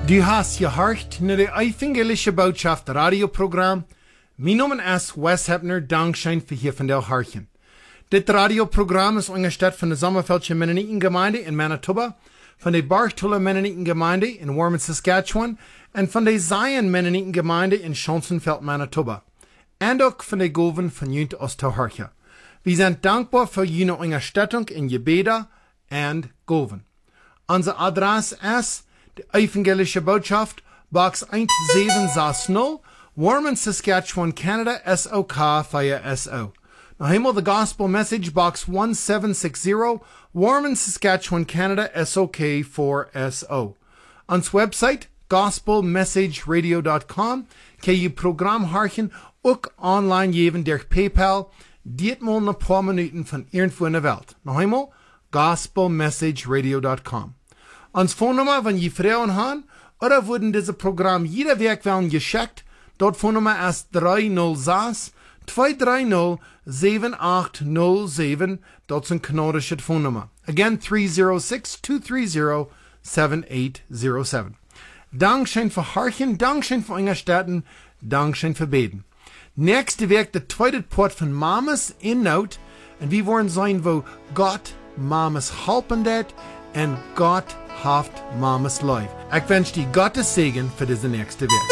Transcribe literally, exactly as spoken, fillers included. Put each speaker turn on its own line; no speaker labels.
Du hast gehört naar de evangelische boodschap radioprogram. Mijn naam is Wes Hepner, dankzij voor hier van der Harchen. Dit radioprogram is ongesteld van de Sommerfeldse Mennonitengemeinde in Manitoba, van de Bartola Mennonitengemeinde in Warman, Saskatchewan en van de Zion Mennonitengemeinde in Schonsonveld, Manitoba. En ook van de Goven van Junt Oosterharche. We zijn dankbaar voor jullie ondersteuning in Gebeda en Goven. Onze adres is de Evangelische Botschaft, Box one seven six zero, Warman, Saskatchewan, Canada, S O K via S O. Now, helemaal the Gospel Message, Box one seven six zero, Warman, Saskatchewan, Canada, S O K four S O. Ons website, gospel message radio dot com, kan je program harken ook online geven door PayPal, ditmaal een paar minuten van irgendwo in de wereld. Nog eenmaal, gospel message radio dot com. Ons Phonenummer, wenn je Frauen haben, oder wurden diese Programm jeder Werk werden geschickt, dort Phonenummer ist drei null sechs, zwei drei null, sieben acht null sieben, dort sind kanadische Phonenummer. Again, three zero six, two three zero, seven eight zero seven. Dankeschön für Harchen, Dankeschön für Unterstützen, Dankeschön für Beten. Nächste Werk, der zweite Part von Mamas in Not, und wir wollen sein, wo Gott Mamas helfen dat, und Gott haft Mamas life. Ich wünsche dir Gottes Segen für diese nächste Werk.